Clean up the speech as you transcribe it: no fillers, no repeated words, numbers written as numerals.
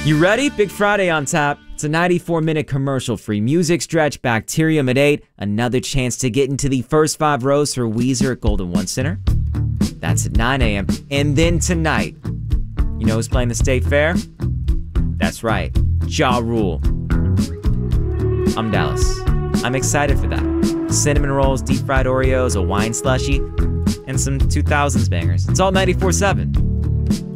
You ready? Big Friday on tap. It's a 94-minute commercial-free music stretch, Bacterium at 8, another chance to get into the first 5 rows for Weezer at Golden One Center. That's at 9 a.m. And then tonight, you know who's playing the State Fair? That's right, Ja Rule. I'm Dallas. I'm excited for that. Cinnamon rolls, deep-fried Oreos, a wine slushie, and some 2000s bangers. It's all 94.7.